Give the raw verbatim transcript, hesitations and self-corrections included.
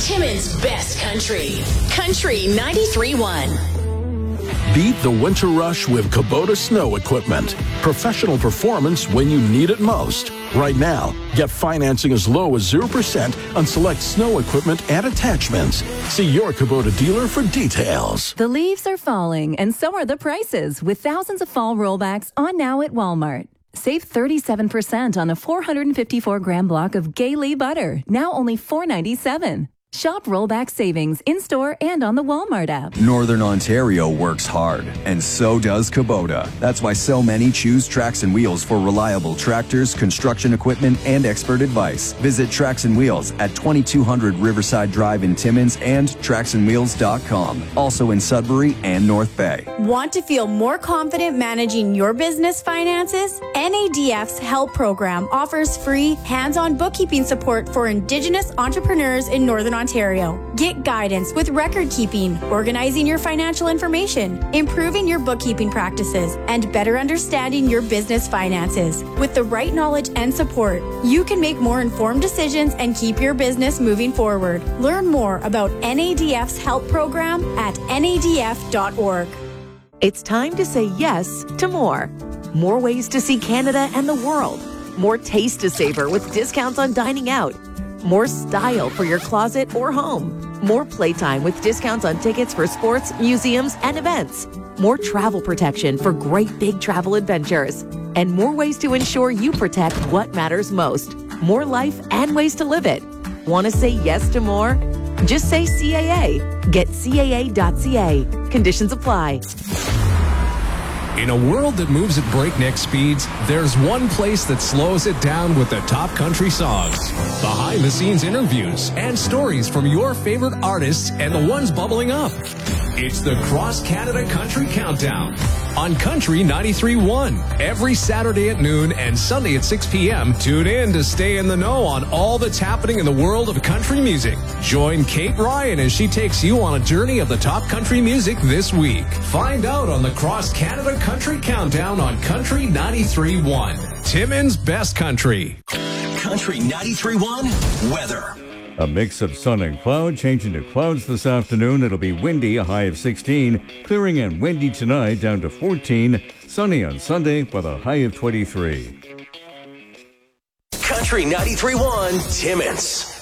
Timmins Best Country. Country ninety-three point one. Beat the winter rush with Kubota snow equipment. Professional performance when you need it most. Right now, get financing as low as zero percent on select snow equipment and attachments. See your Kubota dealer for details. The leaves are falling, and so are the prices, with thousands of fall rollbacks on now at Walmart. Save thirty-seven percent on a four hundred fifty-four gram block of Gailey butter, now only four ninety-seven. Shop rollback savings in-store and on the Walmart app. Northern Ontario works hard, and so does Kubota. That's why so many choose Tracks and Wheels for reliable tractors, construction equipment, and expert advice. Visit Tracks and Wheels at twenty-two hundred Riverside Drive in Timmins and tracks and wheels dot com. Also in Sudbury and North Bay. Want to feel more confident managing your business finances? N A D F's Help Program offers free, hands-on bookkeeping support for Indigenous entrepreneurs in Northern Ontario. Ontario. Get guidance with record keeping, organizing your financial information, improving your bookkeeping practices, and better understanding your business finances. With the right knowledge and support, you can make more informed decisions and keep your business moving forward. Learn more about N A D F's Help Program at N A D F dot org. It's time to say yes to more. More ways to see Canada and the world. More taste to savor with discounts on dining out. More style for your closet or home. More playtime with discounts on tickets for sports, museums, and events. More travel protection for great big travel adventures. And more ways to ensure you protect what matters most. More life and ways to live it. Want to say yes to more? Just say C A A. Get C A A dot C A. Conditions apply. In a world that moves at breakneck speeds, there's one place that slows it down with the top country songs, behind-the-scenes interviews, and stories from your favorite artists and the ones bubbling up. It's the Cross Canada Country Countdown on Country ninety-three point one. Every Saturday at noon and Sunday at six p.m. Tune in to stay in the know on all that's happening in the world of country music. Join Kate Ryan as she takes you on a journey of the top country music this week. Find out on the Cross Canada Country Countdown on Country ninety-three point one. Timmins Best Country. Country ninety-three point one weather. A mix of sun and cloud, changing to clouds this afternoon. It'll be windy, a high of sixteen. Clearing and windy tonight, down to fourteen. Sunny on Sunday with a high of twenty-three. Country ninety-three point one, Timmins.